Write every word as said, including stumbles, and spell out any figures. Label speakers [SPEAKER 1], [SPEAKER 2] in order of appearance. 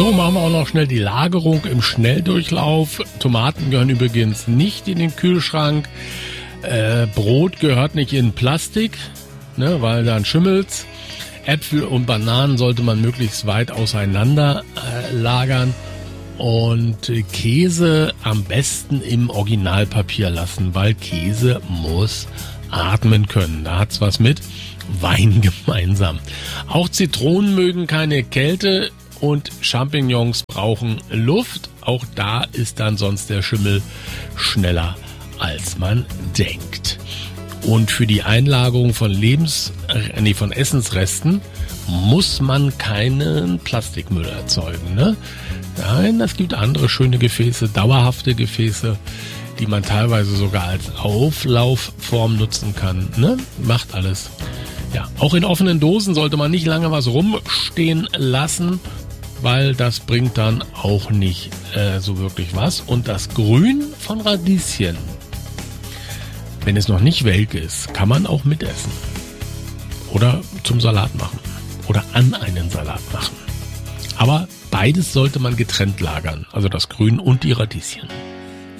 [SPEAKER 1] So, machen wir auch noch schnell die Lagerung im Schnelldurchlauf. Tomaten gehören übrigens nicht in den Kühlschrank. Äh, Brot gehört nicht in Plastik, ne, weil dann schimmelt's. Äpfel und Bananen sollte man möglichst weit auseinander äh, lagern. Und Käse am besten im Originalpapier lassen, weil Käse muss atmen können. Da hat's was mit Wein gemeinsam. Auch Zitronen mögen keine Kälte und Champignons brauchen Luft. Auch da ist dann sonst der Schimmel schneller, als man denkt. Und für die Einlagerung von Lebens, äh, nee, von Essensresten muss man keinen Plastikmüll erzeugen, ne? Nein, es gibt andere schöne Gefäße, dauerhafte Gefäße, die man teilweise sogar als Auflaufform nutzen kann, ne? Macht alles. Ja, auch in offenen Dosen sollte man nicht lange was rumstehen lassen, weil das bringt dann auch nicht äh, so wirklich was. Und das Grün von Radieschen, wenn es noch nicht welk ist, kann man auch mitessen. Oder zum Salat machen. Oder an einen Salat machen. Aber beides sollte man getrennt lagern. Also das Grün und die Radieschen.